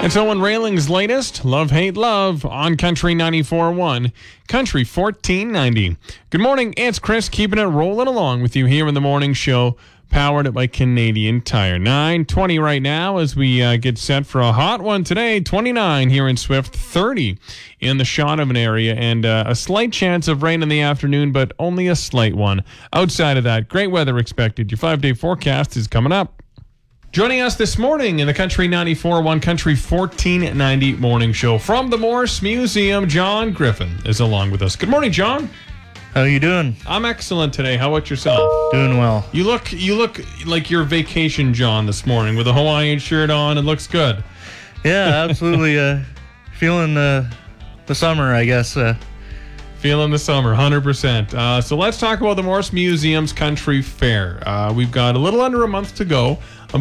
It's Owen Railing's latest Love, Hate, Love on Country 94.1, Country 1490. Good morning, it's Chris keeping it rolling along with you here in the morning show, powered by Canadian Tire. 9:20 right now as we get set for a hot one today. 29 here in Swift, 30 in the Shaunavon area, and a slight chance of rain in the afternoon, but only a slight one. Outside of that, great weather expected. Your 5-day forecast is coming up. Joining us this morning in the Country 94.1 Country 1490 morning show from the Morse Museum, John Griffin is along with us. Good morning, John. How you doing? I'm excellent today. How about yourself? Doing well. You look like your vacation, John, this morning with a Hawaiian shirt on. It looks good. Yeah, absolutely. Feeling the summer, I guess. Feeling the summer, 100%. So let's talk about the Morse Museum's Country Fair. We've got a little under a month to go.